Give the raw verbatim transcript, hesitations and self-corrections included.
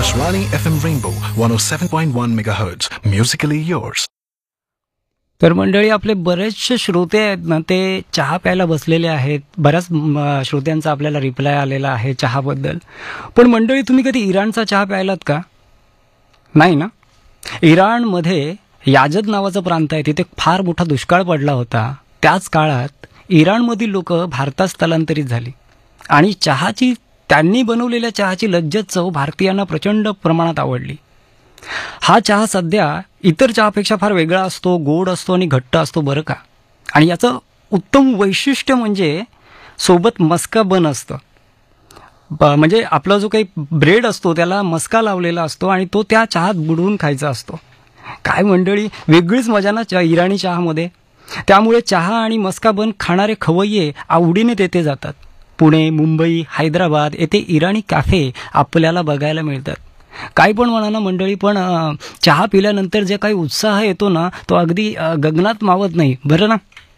Akashvani F M Rainbow one oh seven point one megahertz. Musically yours. तर मंडळी, आपले बरेचसे श्रोते आहेत ना, ते चहा प्यायला बसलेले आहेत. बऱ्याच म, श्रोत्यांचा आपल्याला रिप्लाय आलेला आहे चहाबद्दल. पण मंडळी, तुम्ही कधी इराणचा चहा प्यायलात का? नाही ना. इराणमध्ये याजद नावाचा प्रांत आहे, तिथे फार मोठा दुष्काळ पडला होता. त्याच काळात इराणमधील लोक भारतात स्थलांतरित झाली आणि चहाची त्यांनी बनवलेल्या चहाची लज्जत चव भारतीयांना प्रचंड प्रमाणात आवडली. हा चहा सध्या इतर चहापेक्षा फार वेगळा असतो, गोड असतो आणि घट्ट असतो बरं का. आणि याचं उत्तम वैशिष्ट्य म्हणजे सोबत मस्का बन असतं. म्हणजे आपला जो काही ब्रेड असतो त्याला मस्का लावलेला असतो आणि तो त्या चहात बुडवून खायचा असतो. काय मंडळी, वेगळीच मजा ना चा इराणी चहामध्ये. त्यामुळे चहा आणि मस्का बन खाणारे खवय्ये आवडीने तेथे जातात. पुणे, मुंबई, हैदराबाद येथे इराणी कॅफे आपल्याला बघायला मिळतात. काही पण म्हणा ना मंडळी, पण चहा पिल्यानंतर जे काही उत्साह येतो ना, तो अगदी गगनात मावत नाही बरं ना.